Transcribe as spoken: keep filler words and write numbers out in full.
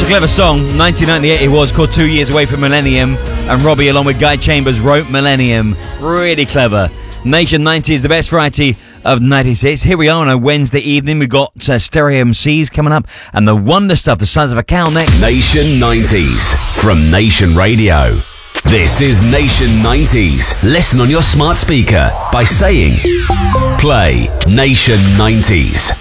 clever song. nineteen ninety-eight it was, called Two Years Away from Millennium, and Robbie along with Guy Chambers wrote Millennium. Really clever. Nation nineties, the best variety of ninety-six. Here we are on a Wednesday evening. We've got uh, Stereo M Cs coming up and the wonder stuff, the Sons of a Cow next. Nation nineties from Nation Radio. This is Nation nineties. Listen on your smart speaker by saying play Nation nineties.